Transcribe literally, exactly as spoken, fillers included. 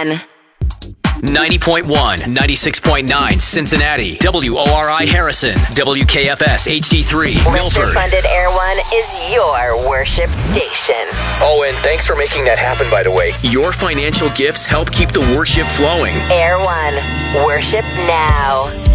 One. ninety point one, ninety-six point nine Cincinnati, W O R I Harrison, W K F S H D three Milford. Listener-funded Air One is your worship station. Oh, and thanks for making that happen, by the way. Your financial gifts help keep the worship flowing. Air One. Worship now.